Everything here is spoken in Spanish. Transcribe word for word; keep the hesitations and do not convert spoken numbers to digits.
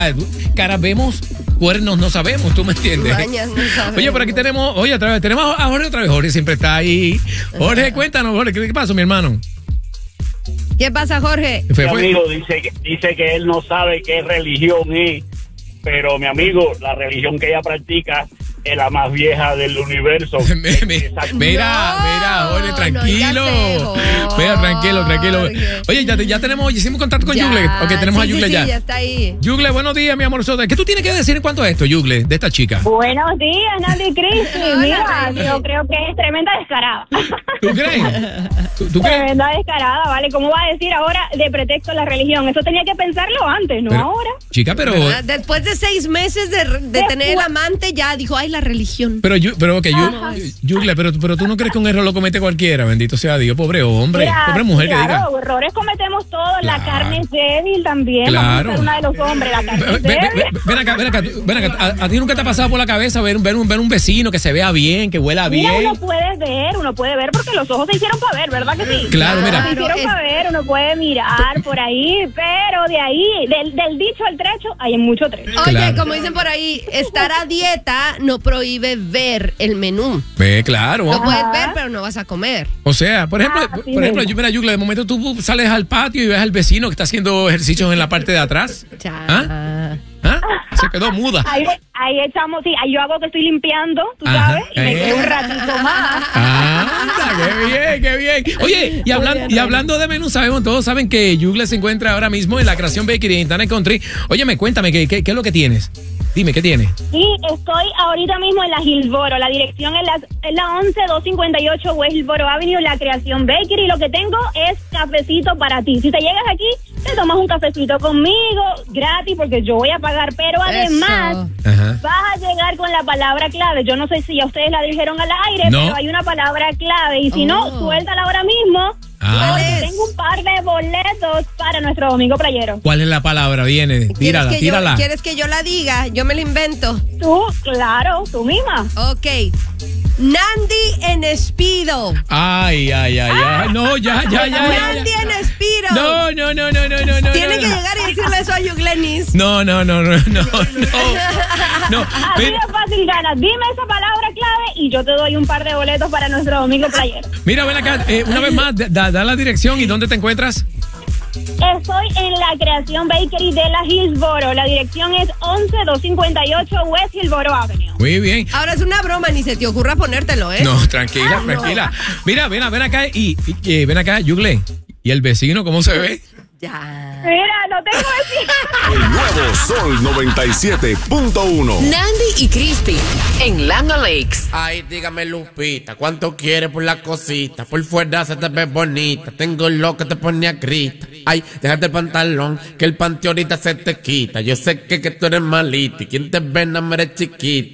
Caras vemos, cuernos no sabemos, ¿tú me entiendes? Mañas no sabemos. Oye, por aquí tenemos, oye, otra vez, tenemos a Jorge otra vez. Jorge siempre está ahí. Jorge, cuéntanos, Jorge, ¿qué, qué pasó, mi hermano? ¿Qué pasa, Jorge? Fue, Mi fue. amigo dice que, dice que él no sabe qué religión es, pero mi amigo, la religión que ella practica es la más vieja del universo. Me- me- mira, No, mira, Jorge, no tranquilo. digas eso, Mira, tranquilo, tranquilo. Jorge. Oye, ya, te- ya tenemos, hicimos contacto con Ya, Yugle. Ok, tenemos sí, a Yugle sí, ya. Sí, ya está ahí. Yugle, buenos días, mi amor. ¿Qué tú tienes que decir en cuanto a esto, Yugle, de esta chica? Buenos días, Nandy Cristi. Hola, Mira, Reyes. yo creo que es tremenda descarada. ¿Tú crees? ¿Tú, tú crees? Tremenda descarada, ¿vale? ¿Cómo va a decir ahora de pretexto la religión? Eso tenía que pensarlo antes, no Pero, ahora. Chica, pero... ¿Verdad? Después de seis meses de, de tener el amante, ya dijo, ay, la religión. Pero, Yu- pero, ok, Yu- Ajá. Yugle, pero, pero tú no crees que un error lo comete cualquiera, bendito sea Dios, pobre hombre, Mira, pobre mujer que diga. claro, errores cometemos todos. La Claro. carne es débil también. Claro. Vamos a ser una de los hombres. La carne Ven, es ven- débil. ven- ven acá, ven acá, tú- ven acá. ¿A, a ti nunca te ha pasado por la cabeza ver, un- ver, un, ver un vecino que se vea bien, que huela Mira, bien? uno puede ver, uno puede ver porque los ojos se hicieron para ver, ¿verdad que sí? Claro, mira. Se hicieron Es- para ver, uno puede mirar por ahí, pero de ahí, del, del dicho al trecho, hay mucho trecho. Oye, Claro. como dicen por ahí, estar a dieta no prohíbe ver el menú. Ve, claro. Lo puedes ver, pero no vas a comer. O sea, por ejemplo, Ah, sí por ejemplo, mismo. yo, mira, Yugle, de momento tú sales al patio y ves al vecino que está haciendo ejercicios en la parte de atrás. Ya. ¿Ah? ¿Ah? Se quedó muda. Ahí, ahí echamos, sí, ahí yo hago que estoy limpiando, tú Ajá. sabes, y me Eh. quedo un ratito más. Anda, qué bien, qué bien. Oye, y, hablan- y hablando de menú, sabemos, todos saben que Yugle se encuentra ahora mismo en la creación Bakery en Internet Country. Óyeme, cuéntame, ¿qué, qué, qué es lo que tienes? Dime, ¿qué tienes? Sí, estoy ahorita mismo en la Hillsboro, la dirección es la, es la once doscientos cincuenta y ocho West Hillsboro Avenue, la creación Bakery, y lo que tengo es cafecito para ti. Si te llegas aquí, te tomas un cafecito conmigo, gratis, porque yo voy a pagar, pero además... Eso. Ajá. Vas a llegar con la palabra clave. Yo no sé si a ustedes la dijeron al aire, No. pero hay una palabra clave. Y si no, Oh. suéltala ahora mismo. Ah. Porque ¿Cuál es? tengo un par de boletos para nuestro domingo playero. ¿Cuál es la palabra? Viene, ¿Quieres tírala, que, yo, tírala. ¿Quieres que yo la diga? Yo me la invento. Tú, claro, tú misma. Ok. Nandi en Espido. Ay, ay, ay, ay. No, ya, ya, ya. ya, Nandi ya. en Espido. No, no, no, no, no, no, no. Tiene no, que no. llegar y decirle eso a Yuglenis. No, no, no, no, no, no. No. Así Mira, de fácil ganas. Dime esa palabra clave y yo te doy un par de boletos para nuestro domingo playero. mira, ven acá, eh, una vez más, da, da la dirección y dónde te encuentras. Estoy en la creación Bakery de la Hillsboro. La dirección es once doscientos cincuenta y ocho West Hillsboro Avenue. Muy bien. Ahora es una broma, ni se te ocurra ponértelo, ¿eh? No, tranquila, Ah, no. tranquila. Mira, ven, ven acá y, y, y ven acá, Yugle. ¿Y el vecino cómo se ve? Ya. Mira, no tengo vecino. El nuevo Sol noventa y siete punto uno. Nandy y Cristi en Lando Lakes. Ay, dígame, Lupita, ¿cuánto quieres por la cosita? Por fuera se te ve bonita. Tengo lo que te pone a grita. Ay, déjate el pantalón, que el panty ahorita se te quita. Yo sé que, que tú eres malita y quien te ve no me eres chiquita.